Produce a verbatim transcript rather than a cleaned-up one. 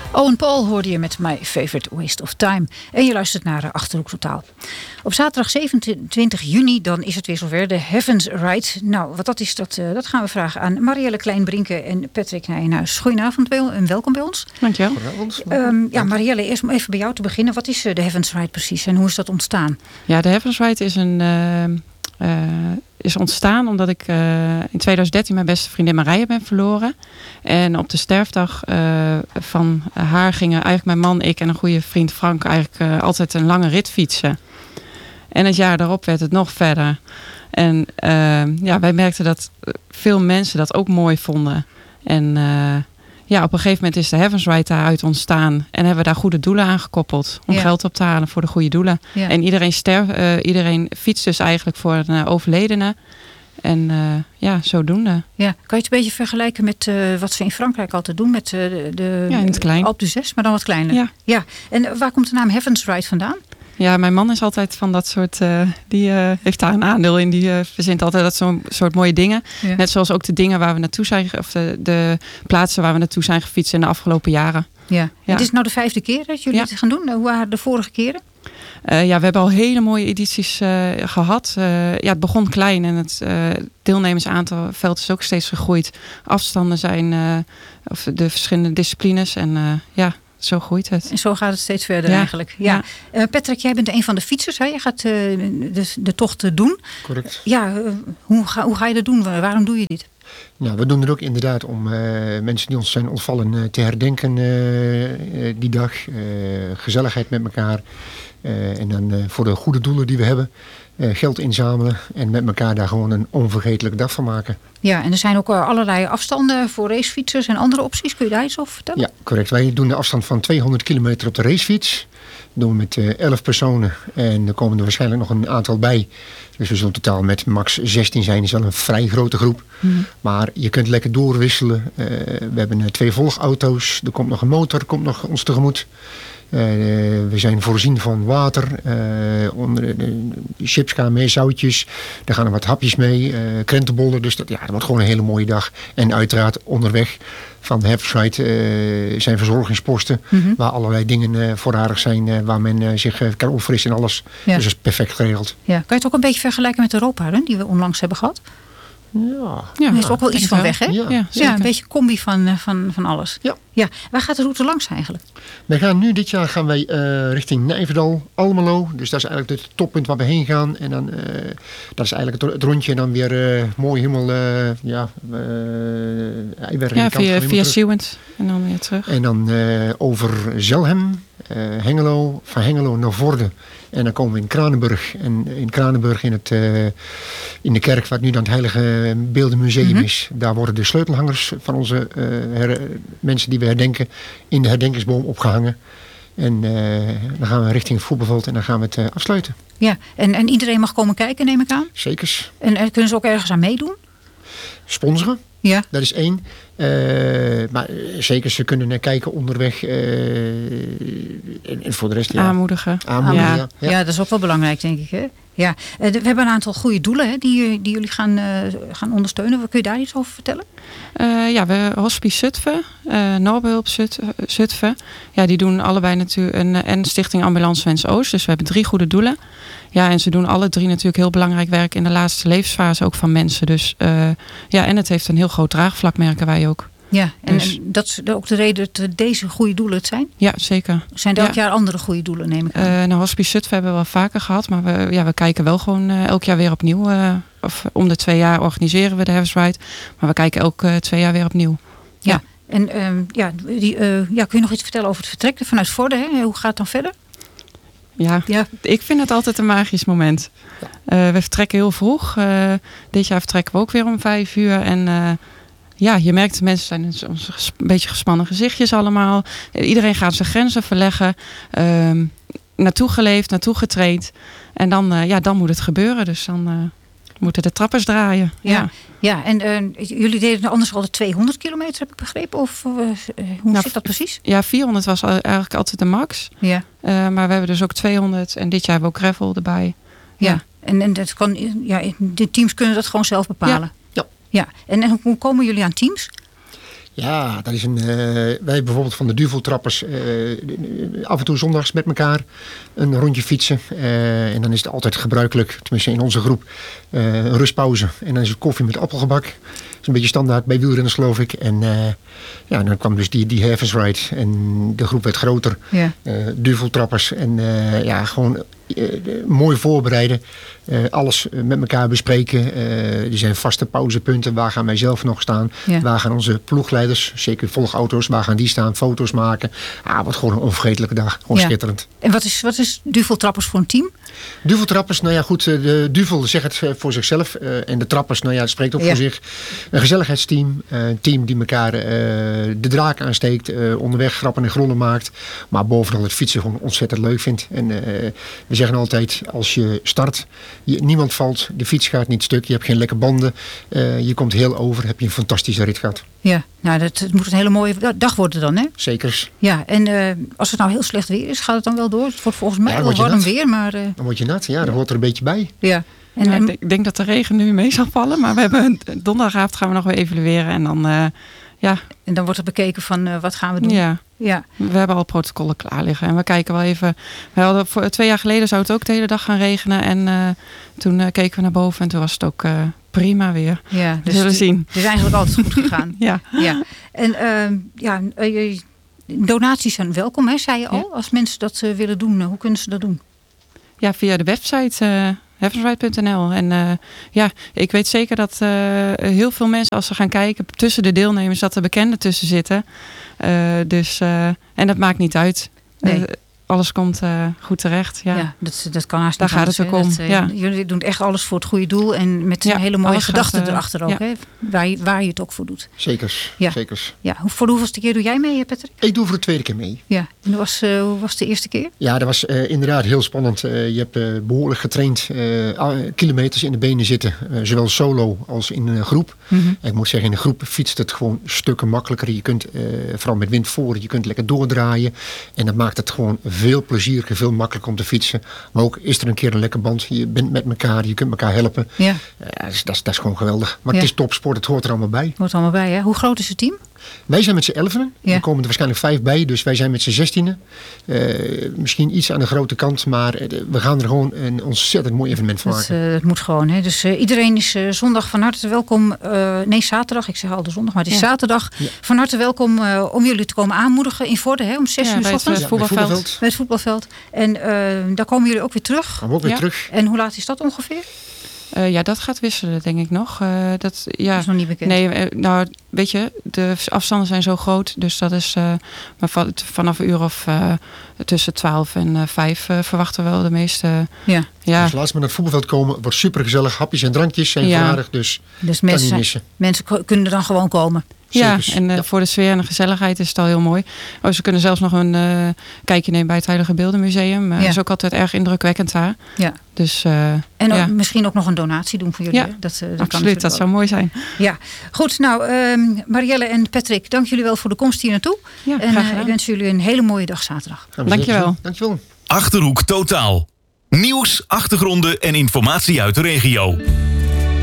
Owen Paul hoorde je met My Favorite Waste of Time. En je luistert naar uh, Achterhoek Totaal. Op zaterdag zevenentwintig juni dan is het weer zover, de Heavens Ride. Nou, wat dat is, dat, uh, dat gaan we vragen aan Marielle Klein-Brinke en Patrick Nijenhuis. Goedenavond en welkom bij ons. Dankjewel. Um, ja, Marielle, eerst om even bij jou te beginnen. Wat is uh, de Heavens Ride precies en hoe is dat ontstaan? Ja, de Heavens Ride is een... Uh... Uh, is ontstaan omdat ik uh, in twintig dertien mijn beste vriendin Marije ben verloren. En op de sterfdag uh, van haar gingen eigenlijk mijn man, ik en een goede vriend Frank eigenlijk uh, altijd een lange rit fietsen. En het jaar daarop werd het nog verder. En uh, ja, wij merkten dat veel mensen dat ook mooi vonden. En uh, ja, op een gegeven moment is de Heavens Ride daaruit ontstaan. En hebben we daar goede doelen aan gekoppeld. Om ja. geld op te halen voor de goede doelen. Ja. En iedereen, sterf, uh, iedereen fietst dus eigenlijk voor een uh, overledene. En uh, ja, zodoende. Ja. Kan je het een beetje vergelijken met uh, wat ze in Frankrijk altijd doen? Met uh, de, de ja, in het klein. Alpe d'Huez, maar dan wat kleiner. Ja. Ja. En waar komt de naam Heavens Ride vandaan? Ja, mijn man is altijd van dat soort... Uh, die uh, heeft daar een aandeel in. Die uh, verzint altijd dat zo'n soort mooie dingen. Ja. Net zoals ook de dingen waar we naartoe zijn... of de, de plaatsen waar we naartoe zijn gefietst in de afgelopen jaren. Ja. Ja. Het is nou de vijfde keer dat jullie ja. het gaan doen. Hoe waren de vorige keren? Uh, ja, we hebben al hele mooie edities uh, gehad. Uh, ja, het begon klein en het uh, deelnemersaantal veld is ook steeds gegroeid. Afstanden zijn... Uh, of de verschillende disciplines en uh, ja... Zo groeit het. En zo gaat het steeds verder ja. eigenlijk. Ja. Ja. Uh, Patrick, jij bent een van de fietsers. Hè? Je gaat uh, de, de tocht doen. Correct. Ja, uh, hoe, ga, hoe ga je dat doen? Waarom doe je dit? Nou, we doen het ook inderdaad om uh, mensen die ons zijn ontvallen uh, te herdenken uh, uh, die dag. Uh, gezelligheid met elkaar. Uh, en dan uh, voor de goede doelen die we hebben. Uh, geld inzamelen en met elkaar daar gewoon een onvergetelijke dag van maken. Ja, en er zijn ook allerlei afstanden voor racefietsers en andere opties. Kun je daar iets over vertellen? Ja, correct. Wij doen de afstand van tweehonderd kilometer op de racefiets. Dat doen we met uh, elf personen. En er komen er waarschijnlijk nog een aantal bij. Dus we zullen totaal met max zestien zijn. Dat is wel een vrij grote groep. Hmm. Maar je kunt lekker doorwisselen. Uh, we hebben uh, twee volgauto's. Er komt nog een motor, komt nog ons tegemoet. Uh, we zijn voorzien van water, uh, onder, uh, chipska mee, zoutjes. Daar gaan er wat hapjes mee, uh, krentenbollen. Dus dat, ja, dat wordt gewoon een hele mooie dag. En uiteraard onderweg van de Heavens Ride uh, zijn verzorgingsposten. Mm-hmm. Waar allerlei dingen uh, voorradig zijn. Uh, waar men uh, zich uh, kan opfrissen en alles. Ja. Dus dat is perfect geregeld. Ja. Kan je het ook een beetje vergelijken met de Europa die we onlangs hebben gehad? Ja, ja, er is ook wel iets van weg, hè? Ja, ja, ja, een beetje combi van, van, van alles. Ja. Ja. Waar gaat de route langs eigenlijk? Wij gaan nu, dit jaar gaan wij uh, richting Nijverdal, Almelo. Dus dat is eigenlijk het toppunt waar we heen gaan. En dan, uh, dat is eigenlijk het, het rondje. En dan weer uh, mooi helemaal, uh, ja... Uh, weer ja, via, via Sewend. En dan weer terug. En dan uh, over Zelhem, uh, Hengelo, van Hengelo naar Vorden. En dan komen we in Kranenburg. En in Kranenburg in, het, uh, in de kerk, wat nu dan het Heilige Beeldenmuseum mm-hmm. is. Daar worden de sleutelhangers van onze uh, her, mensen die we herdenken in de herdenkingsboom opgehangen. En uh, dan gaan we richting het voetbalveld en dan gaan we het uh, afsluiten. Ja, en, en iedereen mag komen kijken, neem ik aan? Zekers. En, en kunnen ze ook ergens aan meedoen? Sponsoren. Ja. Dat is één. Uh, maar zeker, ze kunnen kijken onderweg. Uh, en, en voor de rest, ja. Aanmoedigen. Aanmoedigen, ja. Ja. Ja. Ja, dat is ook wel belangrijk, denk ik. Hè? Ja. Uh, we hebben een aantal goede doelen hè, die, die jullie gaan, uh, gaan ondersteunen. Kun je daar iets over vertellen? Uh, ja, we Hospice Zutphen, uh, Noordbehulp Zutphen. Ja, die doen allebei natuurlijk een en Stichting Ambulance Wens Oost. Dus we hebben drie goede doelen. Ja, en ze doen alle drie natuurlijk heel belangrijk werk in de laatste levensfase ook van mensen. Dus uh, ja, en het heeft een heel groot draagvlak, merken wij ook. Ja, en, dus, en dat is ook de reden dat deze goede doelen het zijn? Ja, zeker. Zijn er elk ja. jaar andere goede doelen, neem ik aan? Uh, nou, Hospice Zutphen hebben we wel vaker gehad. Maar we, ja, we kijken wel gewoon uh, elk jaar weer opnieuw. Uh, of om de twee jaar organiseren we de Heavens Ride. Maar we kijken elke uh, twee jaar weer opnieuw. Ja. ja. En uh, ja, die, uh, ja, kun je nog iets vertellen over het vertrek vanuit Vorden? Hè? Hoe gaat het dan verder? Ja, ja, ik vind het altijd een magisch moment. Uh, we vertrekken heel vroeg. Uh, dit jaar vertrekken we ook weer om vijf uur. En uh, ja, je merkt, de mensen zijn een beetje gespannen gezichtjes allemaal. Iedereen gaat zijn grenzen verleggen. Uh, naartoe geleefd, naartoe getraind. En dan, uh, ja, dan moet het gebeuren. Dus dan uh, moeten de trappers draaien. Ja, ja. ja en uh, jullie deden anders al de tweehonderd kilometer, heb ik begrepen? Of uh, hoe nou, zit dat precies? Ja, vierhonderd was eigenlijk altijd de max. Ja. Uh, maar we hebben dus ook tweehonderd. En dit jaar hebben we ook gravel erbij. Ja, ja. En, en dat kan, ja, de teams kunnen dat gewoon zelf bepalen? Ja. Ja. En, en hoe komen jullie aan teams? Ja, dat is een, uh, wij bijvoorbeeld van de Duveltrappers uh, af en toe zondags met elkaar een rondje fietsen. Uh, en dan is het altijd gebruikelijk, tenminste in onze groep, uh, een rustpauze. En dan is het koffie met appelgebak. Dat is een beetje standaard bij wielrenners, geloof ik. En uh, ja, dan kwam dus die, die Heavens Ride en de groep werd groter. Ja. Uh, Duveltrappers en uh, ja, gewoon uh, mooi voorbereiden. Uh, alles met elkaar bespreken. Uh, er zijn vaste pauzepunten. Waar gaan wij zelf nog staan? Ja. Waar gaan onze ploegleiders, zeker volgauto's, waar gaan die staan? Foto's maken. Ah, wat gewoon een onvergetelijke dag. Gewoon ja. schitterend. En wat is, wat is Duveltrappers voor een team? Duveltrappers, nou ja goed, de Duvel zegt het voor zichzelf. Uh, en de trappers, nou ja, het spreekt ook ja. voor zich. Een gezelligheidsteam. Uh, een team die elkaar uh, de draak aansteekt. Uh, onderweg grappen en grollen maakt. Maar bovenal het fietsen gewoon ontzettend leuk vindt. En uh, we zeggen altijd, als je start, je, niemand valt, de fiets gaat niet stuk. Je hebt geen lekke banden. Uh, je komt heel over, heb je een fantastische rit gehad. Ja, nou dat het moet een hele mooie dag worden dan, hè? Zeker. Ja, en uh, als het nou heel slecht weer is, gaat het dan wel door? Het wordt volgens mij ja, wel warm nat. weer, maar... Uh... Dan word je nat, ja, dat hoort er een beetje bij. Ja. En, ja, en... Ik denk dat de regen nu mee zal vallen, maar we hebben donderdagavond gaan we nog weer evalueren en dan... Uh, Ja. En dan wordt er bekeken van uh, wat gaan we doen. Ja. ja, we hebben al protocollen klaar liggen. En we kijken wel even. We hadden voor, twee jaar geleden zou het ook de hele dag gaan regenen. En uh, toen uh, keken we naar boven en toen was het ook uh, prima weer. Ja, dus we zullen zien. Het is eigenlijk altijd goed gegaan. ja. ja. En uh, ja, uh, donaties zijn welkom, hè, zei je al. Ja. Als mensen dat uh, willen doen, uh, hoe kunnen ze dat doen? Ja, via de website... Uh, heavensride punt n l. En uh, ja, ik weet zeker dat uh, heel veel mensen, als ze gaan kijken tussen de deelnemers, dat er bekenden tussen zitten. Uh, dus, uh, en dat maakt niet uit. Nee. Uh, alles komt uh, goed terecht. Ja, ja dat, dat kan haast Daar niet gaat het ook om. Dat, uh, ja. Jullie doen echt alles voor het goede doel. En met ja, een hele mooie gedachten uh, erachter ook. Ja. Hè? Waar, je, waar je het ook voor doet. Zeker. Ja. Zeker. Ja. Voor de hoeveelste keer doe jij mee, Patrick? Ik doe voor de tweede keer mee. Ja. En hoe was, uh, hoe was de eerste keer? Ja, dat was uh, inderdaad heel spannend. Uh, je hebt uh, behoorlijk getraind. Uh, kilometers in de benen zitten. Uh, zowel solo als in een groep. Mm-hmm. Ik moet zeggen, in een groep fietst het gewoon stukken makkelijker. Je kunt, uh, vooral met wind voor, je kunt lekker doordraaien. En dat maakt het gewoon veel plezieriger, veel makkelijker om te fietsen. Maar ook is er een keer een lekker band. Je bent met elkaar, je kunt elkaar helpen. Ja. Uh, dat, is, dat, is, dat is gewoon geweldig. Maar ja. het is topsport, het hoort er allemaal bij. Hoort allemaal bij, hè? Hoe groot is het team? Wij zijn met z'n elfenen. Ja. Er komen er waarschijnlijk vijf bij. Dus wij zijn met z'n zestienen. Uh, misschien iets aan de grote kant. Maar uh, we gaan er gewoon een ontzettend mooi evenement van dat, maken. Uh, dat moet gewoon. Hè? Dus uh, iedereen is uh, zondag van harte welkom. Uh, nee, zaterdag. Ik zeg al de zondag, maar het is ja. zaterdag. Ja. Van harte welkom uh, om jullie te komen aanmoedigen in Vorden. Hè? Om zes ja, uur bij het, ochtends. uh, voetbalveld. Bij het voetbalveld. Bij het voetbalveld. En uh, daar komen jullie ook weer terug. Gaan we ook weer ja. terug. En hoe laat is dat ongeveer? Uh, ja, dat gaat wisselen, denk ik nog. Uh, dat, ja, dat is nog niet bekend. Nee, uh, nou, weet je, de afstanden zijn zo groot. Dus dat is uh, maar van, vanaf een uur of uh, tussen twaalf en uh, vijf uh, verwachten we wel de meeste. Ja. Ja. Dus laatst maar naar het voetbalveld komen. Wordt super gezellig. Hapjes en drankjes zijn ja. vaardig. Dus, dus kan mensen, niet missen. mensen kunnen er dan gewoon komen. Ja, Zekers. en uh, ja. voor de sfeer en de gezelligheid is het al heel mooi. Oh, ze kunnen zelfs nog een uh, kijkje nemen bij het Heilige Beeldenmuseum. Uh, ja. Dat is ook altijd erg indrukwekkend daar. Ja. Dus, uh, en ook, ja. misschien ook nog een donatie doen voor jullie. Ja, dat, uh, dat absoluut. kan dat zou mooi zijn. Ja, goed. Nou, uh, Marielle en Patrick, dank jullie wel voor de komst hier naartoe. Ja, en uh, ik wens jullie een hele mooie dag zaterdag. Dank je wel. Dank je wel. Achterhoek Totaal. Nieuws, achtergronden en informatie uit de regio.